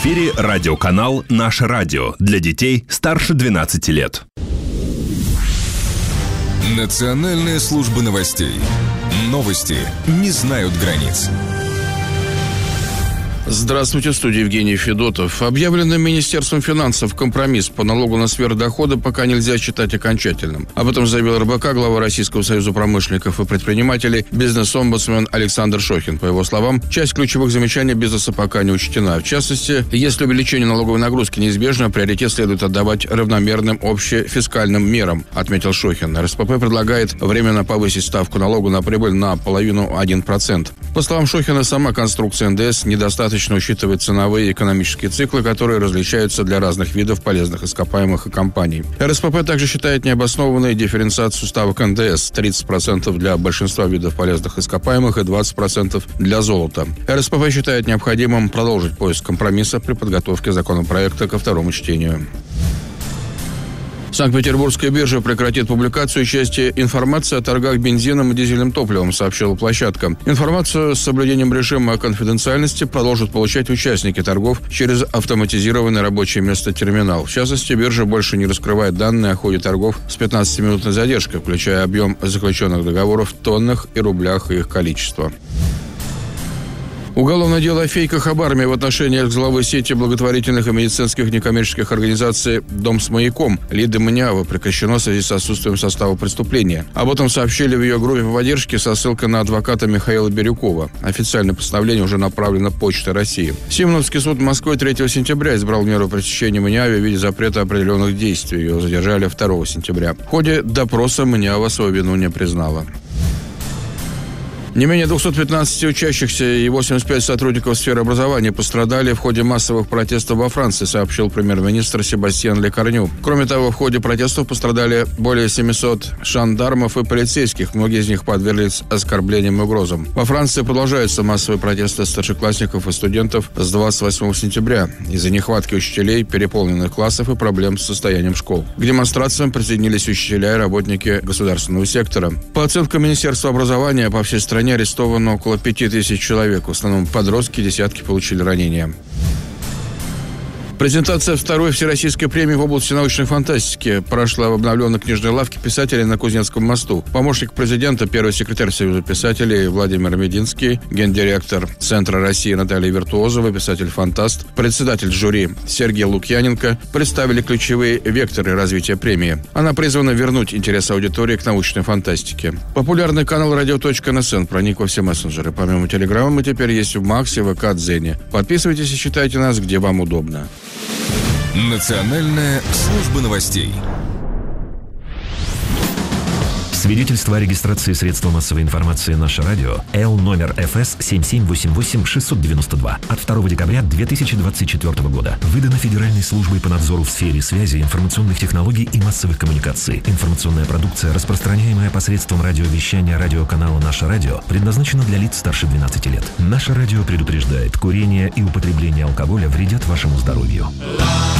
эфире радиоканал «Наше радио» для детей старше 12 лет. Национальная служба новостей. Новости не знают границ. Здравствуйте, в студии Евгений Федотов. Объявленный Министерством финансов компромисс по налогу на сверхдоходы пока нельзя считать окончательным. Об этом заявил РБК глава Российского союза промышленников и предпринимателей, бизнес-омбудсмен Александр Шохин. По его словам, часть ключевых замечаний бизнеса пока не учтена. В частности, если увеличение налоговой нагрузки неизбежно, приоритет следует отдавать равномерным общефискальным мерам, отметил Шохин. РСПП предлагает временно повысить ставку налога на прибыль на половину 1%. По словам Шохина, сама конструкция НДС недостаточно учитывает ценовые и экономические циклы, которые различаются для разных видов полезных ископаемых и компаний. РСПП также считает необоснованной дифференциацию ставок НДС 30% для большинства видов полезных ископаемых и 20% для золота. РСПП считает необходимым продолжить поиск компромисса при подготовке законопроекта ко второму чтению. Санкт-Петербургская биржа прекратит публикацию части информации о торгах бензином и дизельным топливом, сообщила площадка. Информацию с соблюдением режима конфиденциальности продолжат получать участники торгов через автоматизированное рабочее место-терминал. В частности, биржа больше не раскрывает данные о ходе торгов с 15-минутной задержкой, включая объем заключенных договоров в тоннах и рублях и их количество. Уголовное дело о фейках об армии в отношении главы сети благотворительных и медицинских некоммерческих организаций «Дом с маяком» Лиды Маниавы прекращено в связи с отсутствием состава преступления. Об этом сообщили в ее группе по поддержке со ссылкой на адвоката Михаила Бирюкова. Официальное постановление уже направлено Почтой России. Симоновский суд Москвы 3 сентября избрал меру пресечения Маниаве в виде запрета определенных действий. Ее задержали 2 сентября. В ходе допроса Маниава свою вину не признала. Не менее 215 учащихся и 85 сотрудников сферы образования пострадали в ходе массовых протестов во Франции, сообщил премьер-министр Себастьян Лекарню. Кроме того, в ходе протестов пострадали более 700 жандармов и полицейских. Многие из них подверглись оскорблениям и угрозам. Во Франции продолжаются массовые протесты старшеклассников и студентов с 28 сентября из-за нехватки учителей, переполненных классов и проблем с состоянием школ. К демонстрациям присоединились учителя и работники государственного сектора. По оценкам Министерства образования, по всей стране арестовано около 5000 человек. В основном подростки, десятки получили ранения. Презентация второй всероссийской премии в области научной фантастики прошла в обновленной книжной лавке писателей на Кузнецком мосту. Помощник президента, первый секретарь Союза писателей Владимир Мединский, гендиректор Центра России Наталья Виртуозова, писатель-фантаст, председатель жюри Сергей Лукьяненко представили ключевые векторы развития премии. Она призвана вернуть интерес аудитории к научной фантастике. Популярный канал radio.nsn проник во все мессенджеры. Помимо Телеграма мы теперь есть в Максе, ВК, Дзене. Подписывайтесь и читайте нас, где вам удобно. Национальная служба новостей. Свидетельство о регистрации средства массовой информации «Наше радио» Л номер ФС 7788-692 от 2 декабря 2024 года. Выдано Федеральной службой по надзору в сфере связи, информационных технологий и массовых коммуникаций. Информационная продукция, распространяемая посредством радиовещания радиоканала «Наше радио», предназначена для лиц старше 12 лет. «Наше радио» предупреждает: курение и употребление алкоголя вредят вашему здоровью.